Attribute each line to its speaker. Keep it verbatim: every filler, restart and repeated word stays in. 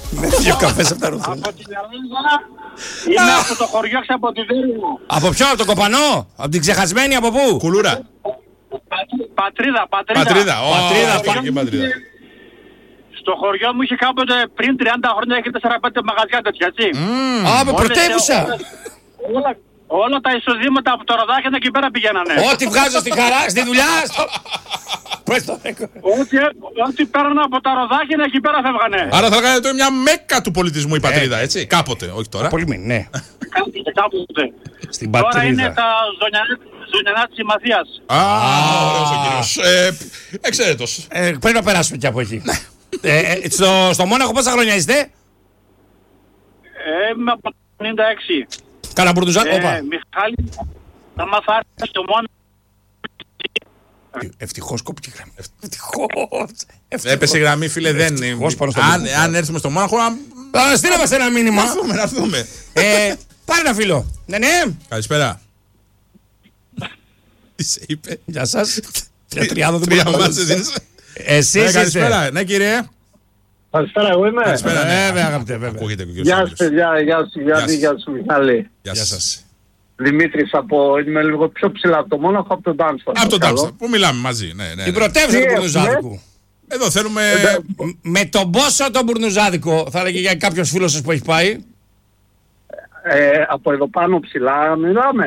Speaker 1: Με δύο καφές από τα ρουθούνα.
Speaker 2: Από την Ελλάδα είναι από το χωριό έξω από τη Δέρυμο.
Speaker 1: Από ποιο, από τον Κοπανό, από την ξεχασμένη, από πού?
Speaker 3: Κουλούρα.
Speaker 2: Πατρίδα, πατρίδα.
Speaker 3: Πατρίδα.
Speaker 1: Πατρίδα,
Speaker 3: Ω,
Speaker 1: πα-
Speaker 3: και πατρίδα.
Speaker 2: Στο χωριό μου είχε κάποτε πριν τριάντα χρόνια είχε τέσσερα πέντε μαγαζιά τέτοια, έτσι.
Speaker 1: Α, με
Speaker 2: Όλες-
Speaker 1: πρωτεύουσα.
Speaker 2: όλες- Όλα, όλα τα εισοδήματα από το Ροδάκινα εκεί πέρα πηγαίνανε.
Speaker 1: Ό,τι βγάζω στη χαρά, στη δουλειά. στο- Πες το.
Speaker 2: Ό,τι, ό,τι πέρανε από τα Ροδάκινα εκεί πέρα φεύγανε.
Speaker 3: Άρα θα κάνετε τώρα μια μέκα του πολιτισμού η πατρίδα, έτσι. Κάποτε, όχι τώρα.
Speaker 1: Πολύ μήνυ, ναι.
Speaker 2: Κάποτε, κάποτε.
Speaker 1: Στην
Speaker 2: Τώρα είναι
Speaker 1: πατρίδα.
Speaker 2: τα ζωνιανά, ζωνιανά της Συμμαθίας.
Speaker 3: Α, ωραίος ο κύριος. Ε, εξαίρετος.
Speaker 1: Ε, Πρέπει να περάσουμε και από εκεί. Ε, ε, στο, στο Μόναχο πόσα χρόνια είστε?
Speaker 2: Ε, είμαι από το ενενήντα έξι.
Speaker 1: Κάνα μπουρντουζά.
Speaker 2: Ε,
Speaker 1: Όπα.
Speaker 2: Μιχάλη, θα μάθω στο μόνο.
Speaker 1: Ευτυχώς κόπηκε η γραμμή. Ευτυχώς.
Speaker 3: Έπεσε η γραμμή, φίλε, δεν είναι.
Speaker 1: Ευτυχώς πάνω στο
Speaker 3: Αν,
Speaker 1: μicrophone.
Speaker 3: αν έρθουμε στο Μόναχο, να
Speaker 1: Α, στείλε μας ένα μήνυμα.
Speaker 3: να έρθουμε, να έρθουμε.
Speaker 1: Ε, Πάρε ένα φίλο. Ναι, ναι.
Speaker 3: Καλησπέρα. Τι σε είπε.
Speaker 1: Γεια σας. Τρία τριάδα δεν
Speaker 3: Τρία
Speaker 1: μπορώ να
Speaker 3: μάτσες
Speaker 1: βάλω.
Speaker 3: είναι.
Speaker 1: Εσείς
Speaker 3: Ναι,
Speaker 1: είστε.
Speaker 3: καλησπέρα. Ναι, κύριε.
Speaker 4: Καλησπέρα, εγώ είμαι.
Speaker 3: Καλησπέρα, ναι.
Speaker 1: Βέβαια, αγαπητέ, βέβαια.
Speaker 3: Ακούγεται και ο κύριος
Speaker 4: Γεια
Speaker 3: Άγγελος.
Speaker 4: σου, παιδιά, γεια σου,
Speaker 3: Γεια
Speaker 4: γεια
Speaker 3: σας.
Speaker 4: σου, γεια σου, Μιχάλη.
Speaker 3: Γεια σας.
Speaker 4: Δημήτρης από, είμαι λίγο πιο ψηλά από το Μόναχο, από τον Ντάμστορ.
Speaker 3: Από τον Τάμστα, που μιλάμε μαζί. Ναι, ναι,
Speaker 1: Την
Speaker 3: ναι.
Speaker 1: πρωτεύουσα
Speaker 4: Τι
Speaker 1: του
Speaker 4: έχουμε?
Speaker 1: Μπουρνουζάδικου.
Speaker 3: Εδώ θέλουμε.
Speaker 1: Μ- Με τον πόσο τον Μπουρνουζάδικο, θα έλεγε για κάποιος φίλος σας που έχει πάει.
Speaker 4: Ε, από εδώ πάνω ψηλά μιλάμε.